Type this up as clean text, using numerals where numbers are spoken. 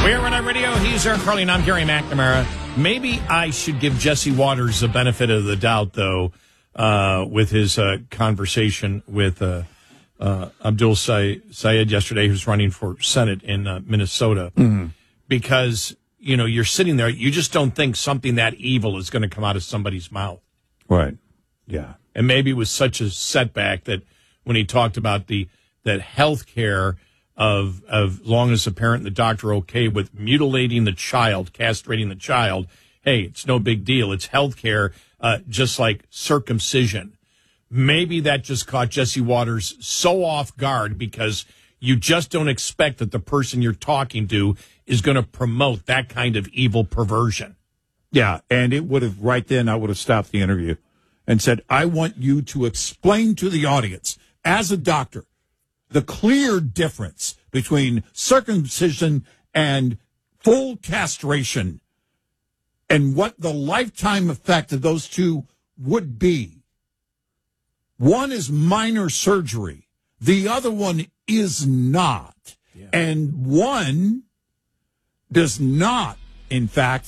We are on radio. He's Eric Carlin. I'm Gary McNamara. Maybe I should give Jesse Waters the benefit of the doubt, though, with his conversation with Abdul Sayed yesterday, who's running for Senate in Minnesota. Mm-hmm. Because, you're sitting there, you just don't think something that evil is going to come out of somebody's mouth. Right. Yeah. And maybe it was such a setback that when he talked about that health care of long as the parent and the doctor are okay with mutilating the child, castrating the child, hey, it's no big deal. It's health care, just like circumcision. Maybe that just caught Jesse Waters so off guard because you just don't expect that the person you're talking to is going to promote that kind of evil perversion. Yeah, and it would have, right then, I would have stopped the interview and said, I want you to explain to the audience, as a doctor, the clear difference between circumcision and full castration and what the lifetime effect of those two would be. One is minor surgery. The other one is not. Yeah. And one does not, in fact,